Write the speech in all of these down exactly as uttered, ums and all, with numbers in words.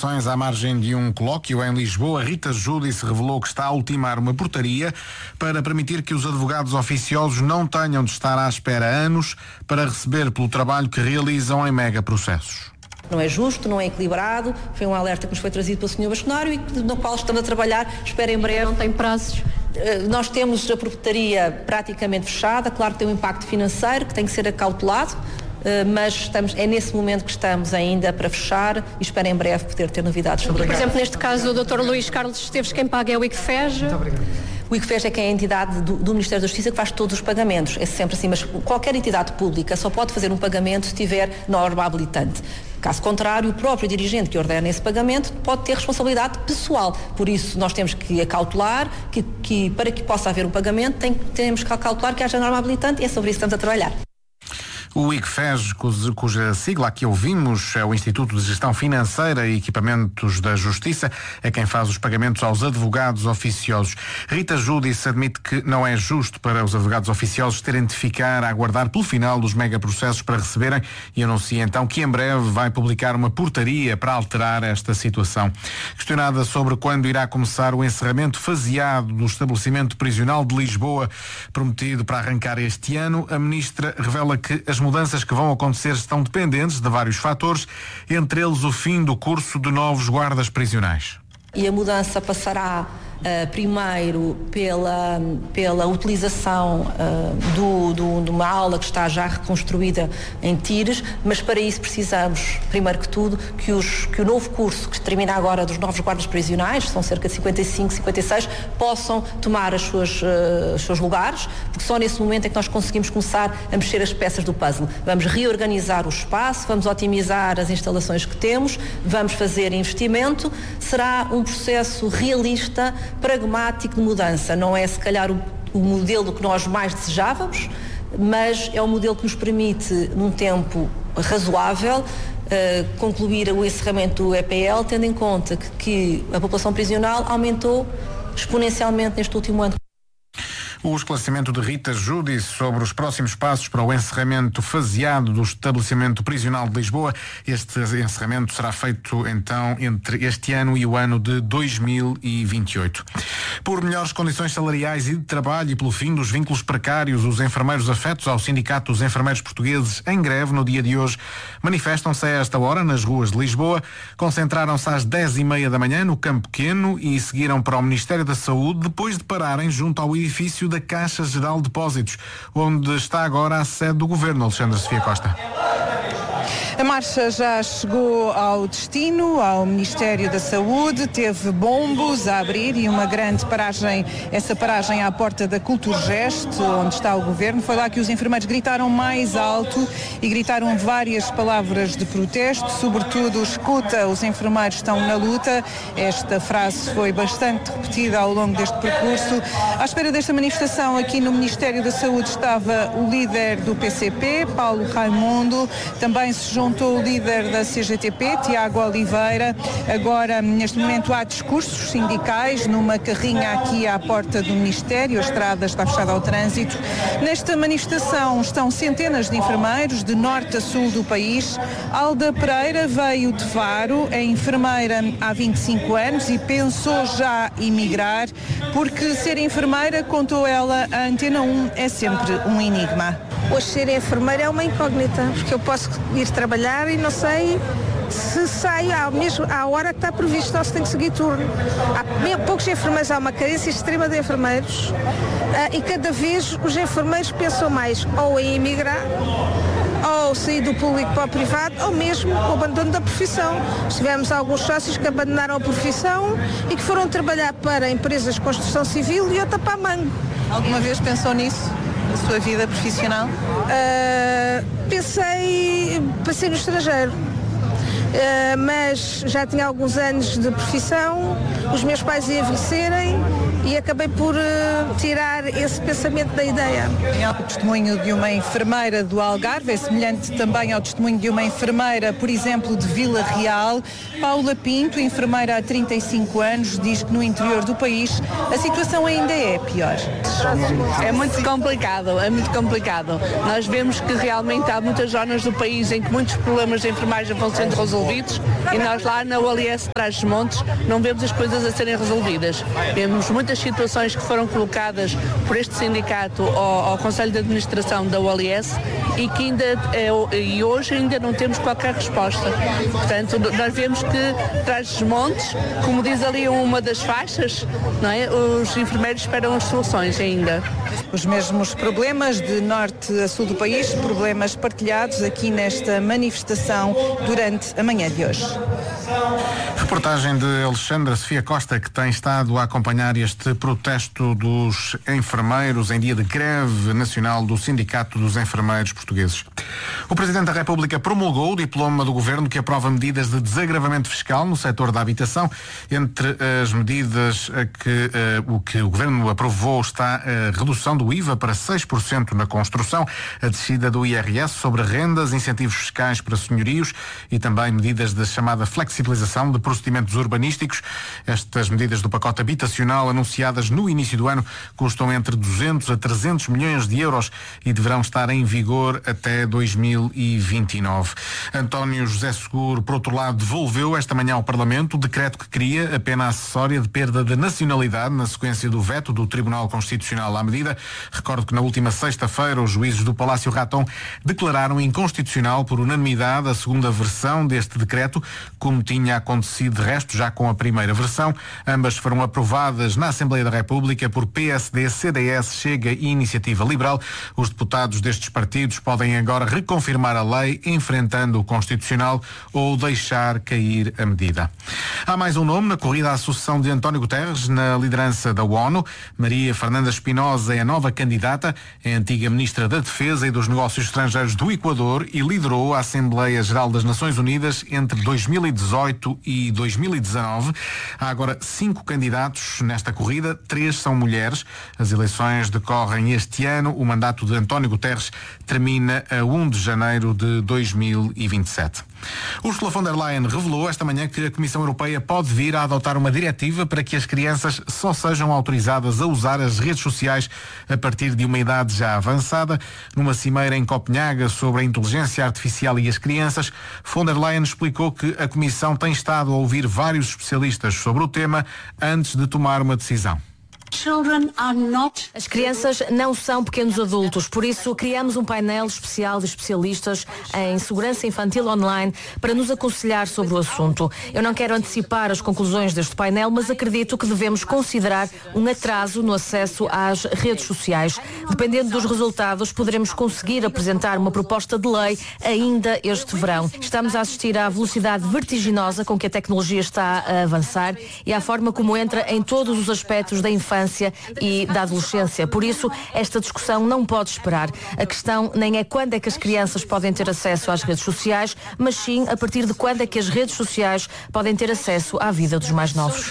declarações à margem de um colóquio em Lisboa. Rita Giudice revelou que está a ultimar uma portaria para permitir que os advogados oficiosos não tenham de estar à espera anos para receber pelo trabalho que realizam em megaprocessos. Não é justo, não é equilibrado, foi um alerta que nos foi trazido pelo senhor Bastonário e no qual estamos a trabalhar, espero em breve. Não tem prazos? Nós temos a portaria praticamente fechada, claro que tem um impacto financeiro que tem que ser acautelado, mas estamos, é nesse momento que estamos ainda para fechar e espero em breve poder ter novidades sobre isso. Por exemplo, neste caso o doutor Luís Carlos Esteves, quem paga é o ICFES. Muito obrigado. O ICFES é que é a entidade do, do Ministério da Justiça que faz todos os pagamentos, é sempre assim, mas qualquer entidade pública só pode fazer um pagamento se tiver norma habilitante. Caso contrário, o próprio dirigente que ordena esse pagamento pode ter responsabilidade pessoal. Por isso, nós temos que acautelar que, que para que possa haver um pagamento, tem, temos que acautelar que haja norma habilitante e é sobre isso que estamos a trabalhar. O ICFES, cuja sigla aqui ouvimos, é o Instituto de Gestão Financeira e Equipamentos da Justiça, é quem faz os pagamentos aos advogados oficiosos. Rita Giudice admite que não é justo para os advogados oficiosos terem de ficar a aguardar pelo final dos megaprocessos para receberem e anuncia então que em breve vai publicar uma portaria para alterar esta situação. Questionada sobre quando irá começar o encerramento faseado do estabelecimento prisional de Lisboa, prometido para arrancar este ano, a ministra revela que as mudanças que vão acontecer estão dependentes de vários fatores, entre eles o fim do curso de novos guardas prisionais. E a mudança passará uh, primeiro pela, pela utilização uh, do, do, de uma aula que está já reconstruída em Tires, mas para isso precisamos, primeiro que tudo, que, os, que o novo curso que termina agora dos novos guardas prisionais, são cerca de cinquenta e cinco, cinquenta e seis, possam tomar as suas, uh, os seus lugares, porque só nesse momento é que nós conseguimos começar a mexer as peças do puzzle. Vamos reorganizar o espaço, vamos otimizar as instalações que temos, vamos fazer investimento, será um processo realista, pragmático de mudança. Não é se calhar o, o modelo que nós mais desejávamos, mas é um modelo que nos permite, num tempo razoável, uh, concluir o encerramento do E P L, tendo em conta que, que a população prisional aumentou exponencialmente neste último ano. O esclarecimento de Rita Giudice sobre os próximos passos para o encerramento faseado do estabelecimento prisional de Lisboa. Este encerramento será feito então entre este ano e o ano de dois mil e vinte e oito. Por melhores condições salariais e de trabalho e pelo fim dos vínculos precários, os enfermeiros afetos ao Sindicato dos Enfermeiros Portugueses em greve no dia de hoje manifestam-se a esta hora nas ruas de Lisboa, concentraram-se às dez e meia da manhã no Campo Pequeno e seguiram para o Ministério da Saúde depois de pararem junto ao edifício da Caixa Geral de Depósitos, onde está agora a sede do Governo. Alexandre Sofia Costa. A marcha já chegou ao destino, ao Ministério da Saúde, teve bombos a abrir e uma grande paragem, essa paragem à porta da Culturgest, onde está o Governo. Foi lá que os enfermeiros gritaram mais alto e gritaram várias palavras de protesto, sobretudo escuta, os enfermeiros estão na luta. Esta frase foi bastante repetida ao longo deste percurso. À espera desta manifestação, aqui no Ministério da Saúde estava o líder do P C P, Paulo Raimundo, também se juntou o líder da C G T P, Tiago Oliveira. Agora, neste momento, há discursos sindicais numa carrinha aqui à porta do Ministério. A estrada está fechada ao trânsito. Nesta manifestação estão centenas de enfermeiros de norte a sul do país. Alda Pereira veio de Faro, é enfermeira há vinte e cinco anos e pensou já emigrar, porque ser enfermeira, contou ela à Antena um, é sempre um enigma. Hoje ser enfermeira é uma incógnita, porque eu posso ir trabalhar e não sei se sai ao mesmo, à hora que está previsto ou se tem que seguir turno. Há poucos enfermeiros, há uma carência extrema de enfermeiros uh, e cada vez os enfermeiros pensam mais ou em emigrar, ou sair do público para o privado, ou mesmo o abandono da profissão. Tivemos alguns sócios que abandonaram a profissão e que foram trabalhar para empresas de construção civil e outra para a mangue. Alguma vez pensou nisso? Na sua vida profissional? Uh, pensei, pensei no estrangeiro. Uh, mas já tinha alguns anos de profissão, os meus pais iam envelhecerem e acabei por uh, tirar esse pensamento da ideia. O testemunho de uma enfermeira do Algarve é semelhante também ao testemunho de uma enfermeira, por exemplo, de Vila Real. Paula Pinto, enfermeira há trinta e cinco anos, diz que no interior do país a situação ainda é pior. É muito complicado, é muito complicado. Nós vemos que realmente há muitas zonas do país em que muitos problemas de enfermagem vão sendo resolvidos resolvidos e nós lá na U L S Trás-os-Montes não vemos as coisas a serem resolvidas. Vemos muitas situações que foram colocadas por este sindicato ao, ao Conselho de Administração da U L S e que ainda é, e hoje ainda não temos qualquer resposta. Portanto, nós vemos que Trás-os-Montes, como diz ali uma das faixas, não é? Os enfermeiros esperam as soluções ainda. Os mesmos problemas de norte a sul do país, problemas partilhados aqui nesta manifestação durante a manhã de hoje. Reportagem de Alexandra Sofia Costa, que tem estado a acompanhar este protesto dos enfermeiros em dia de greve nacional do Sindicato dos Enfermeiros Portugueses. O Presidente da República promulgou o diploma do Governo que aprova medidas de desagravamento fiscal no setor da habitação. Entre as medidas que uh, o que o Governo aprovou está a redução do I V A para seis por cento na construção, a descida do I R S sobre rendas, incentivos fiscais para senhorios e também medidas de chamada flexibilização de procedimentos urbanísticos. Estas medidas do pacote habitacional anunciadas no início do ano custam entre duzentos a trezentos milhões de euros e deverão estar em vigor até dois mil e vinte e nove. António José Seguro, por outro lado, devolveu esta manhã ao Parlamento o decreto que cria a pena acessória de perda de nacionalidade na sequência do veto do Tribunal Constitucional à medida. Recordo que na última sexta-feira os juízes do Palácio Raton declararam inconstitucional por unanimidade a segunda versão deste decreto, como tinha acontecido de resto já com a primeira versão. Ambas foram aprovadas na Assembleia da República por P S D, C D S, Chega e Iniciativa Liberal. Os deputados destes partidos podem agora reconfirmar a lei, enfrentando o Constitucional ou deixar cair a medida. Há mais um nome na corrida à sucessão de António Guterres na liderança da ONU. Maria Fernanda Espinosa é a nova candidata, é a antiga Ministra da Defesa e dos Negócios Estrangeiros do Equador e liderou a Assembleia Geral das Nações Unidas entre dois mil e dezoito e dois mil e dezanove. Há agora cinco candidatos nesta corrida, três são mulheres. As eleições decorrem este ano. O mandato de António Guterres termina a primeiro de janeiro de dois mil e vinte e sete. Ursula von der Leyen revelou esta manhã que a Comissão Europeia pode vir a adotar uma diretiva para que as crianças só sejam autorizadas a usar as redes sociais a partir de uma idade já avançada. Numa cimeira em Copenhaga sobre a inteligência artificial e as crianças, von der Leyen explicou que a Comissão tem estado a ouvir vários especialistas sobre o tema antes de tomar uma decisão. As crianças não são pequenos adultos, por isso criamos um painel especial de especialistas em segurança infantil online para nos aconselhar sobre o assunto. Eu não quero antecipar as conclusões deste painel, mas acredito que devemos considerar um atraso no acesso às redes sociais. Dependendo dos resultados, poderemos conseguir apresentar uma proposta de lei ainda este verão. Estamos a assistir à velocidade vertiginosa com que a tecnologia está a avançar e à forma como entra em todos os aspectos da infância e da adolescência. Por isso, esta discussão não pode esperar. A questão nem é quando é que as crianças podem ter acesso às redes sociais, mas sim a partir de quando é que as redes sociais podem ter acesso à vida dos mais novos.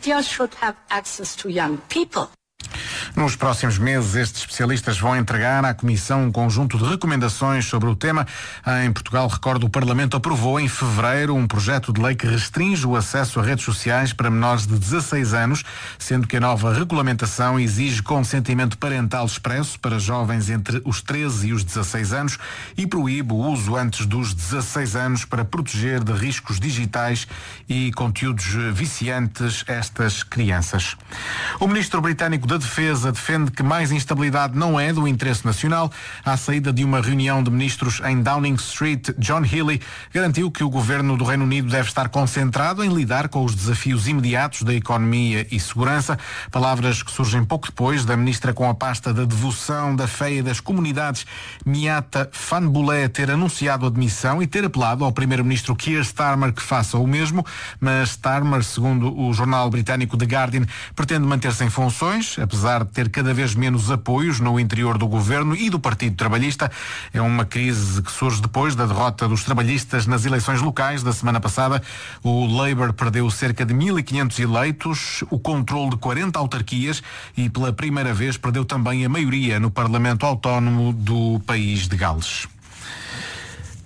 Nos próximos meses, estes especialistas vão entregar à Comissão um conjunto de recomendações sobre o tema. Em Portugal, recordo, o Parlamento aprovou em fevereiro um projeto de lei que restringe o acesso a redes sociais para menores de dezasseis anos, sendo que a nova regulamentação exige consentimento parental expresso para jovens entre os treze e os dezasseis anos e proíbe o uso antes dos dezasseis anos para proteger de riscos digitais e conteúdos viciantes estas crianças. O ministro britânico da Defesa defende que mais instabilidade não é do interesse nacional. À saída de uma reunião de ministros em Downing Street, John Healey garantiu que o governo do Reino Unido deve estar concentrado em lidar com os desafios imediatos da economia e segurança. Palavras que surgem pouco depois da ministra com a pasta da devoção, da fé e das comunidades, Miata Fanbulé, ter anunciado a demissão e ter apelado ao primeiro-ministro Keir Starmer que faça o mesmo. Mas Starmer, segundo o jornal britânico The Guardian, pretende manter-se em funções, apesar de ter cada vez menos apoios no interior do governo e do Partido Trabalhista. É uma crise que surge depois da derrota dos trabalhistas nas eleições locais da semana passada. O Labour perdeu cerca de mil e quinhentos eleitos, o controle de quarenta autarquias e pela primeira vez perdeu também a maioria no Parlamento Autónomo do país de Gales.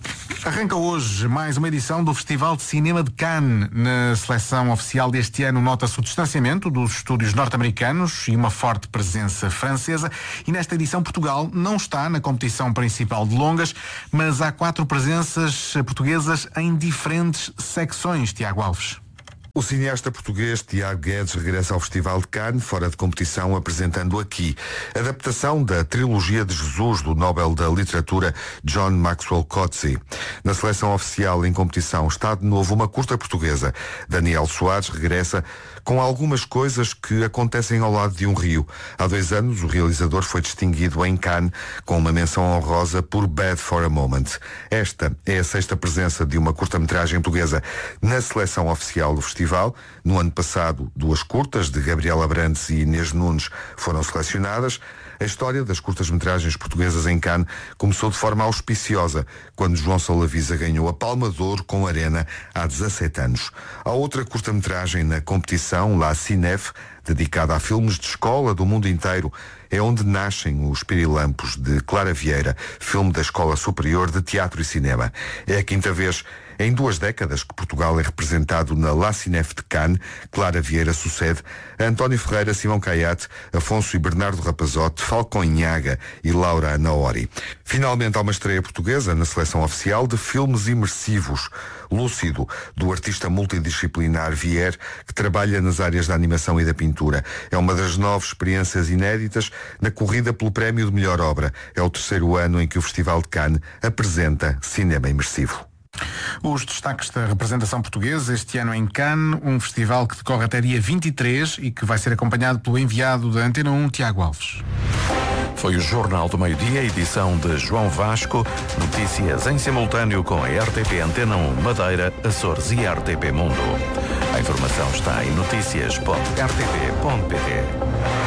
Arranca hoje mais uma edição do Festival de Cinema de Cannes. Na seleção oficial deste ano nota-se o distanciamento dos estúdios norte-americanos e uma forte presença francesa. E nesta edição Portugal não está na competição principal de longas, mas há quatro presenças portuguesas em diferentes secções, Tiago Alves. O cineasta português Tiago Guedes regressa ao Festival de Cannes, fora de competição, apresentando aqui a adaptação da trilogia de Jesus do Nobel da Literatura John Maxwell Coetzee. Na seleção oficial em competição está de novo uma curta portuguesa. Daniel Soares regressa com algumas coisas que acontecem ao lado de um rio. Há dois anos o realizador foi distinguido em Cannes com uma menção honrosa por Bad for a Moment. Esta é a sexta presença de uma curta-metragem portuguesa na seleção oficial do festival. No ano passado, duas curtas de Gabriela Brandes e Inês Nunes foram selecionadas. A história das curtas-metragens portuguesas em Cannes começou de forma auspiciosa, quando João Solavisa ganhou a Palma de Ouro com Arena há dezassete anos. Há outra curta-metragem na competição, La Cinef, dedicada a filmes de escola do mundo inteiro. É onde nascem os Pirilampos, de Clara Vieira, filme da Escola Superior de Teatro e Cinema. É a quinta vez em duas décadas que Portugal é representado na La Cinef de Cannes. Clara Vieira sucede a António Ferreira, Simão Caiate, Afonso e Bernardo Rapazote, Falcão Inhaga e Laura Anaori. Finalmente há uma estreia portuguesa na seleção oficial de filmes imersivos. Lúcido, do artista multidisciplinar Vier, que trabalha nas áreas da animação e da pintura. É uma das nove experiências inéditas na corrida pelo prémio de melhor obra. É o terceiro ano em que o Festival de Cannes apresenta cinema imersivo. Os destaques da representação portuguesa este ano em Cannes, um festival que decorre até dia vinte e três e que vai ser acompanhado pelo enviado da Antena um, Tiago Alves. Foi o Jornal do Meio-Dia, edição de João Vasco. Notícias em simultâneo com a R T P Antena um, Madeira, Açores e R T P Mundo. A informação está em notícias ponto r t p ponto p t.